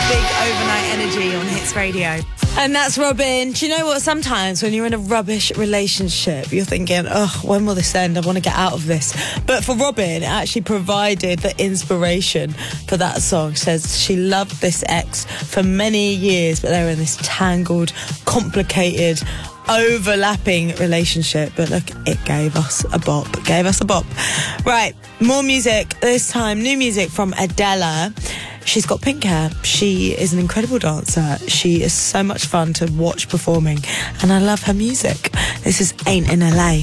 big overnight energy on Hits Radio. And that's Robin. Do you know what? Sometimes when you're in a rubbish relationship, you're thinking, oh, when will this end? I want to get out of this. But for Robin, it actually provided the inspiration for that song. She says she loved this ex for many years, but they were in this tangled, complicated, overlapping relationship. But look, it gave us a bop. Right, more music. This time, new music from Adela. She's got pink hair. She is an incredible dancer. She is so much fun to watch performing, and I love her music. This is Ain't in LA.